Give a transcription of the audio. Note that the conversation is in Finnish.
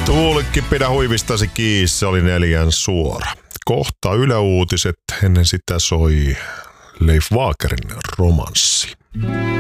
Tuulikki pidä huivistasi kiinni, se oli 4 suora. Kohta Yle Uutiset, ennen sitä soi Leif Wagerin romanssi.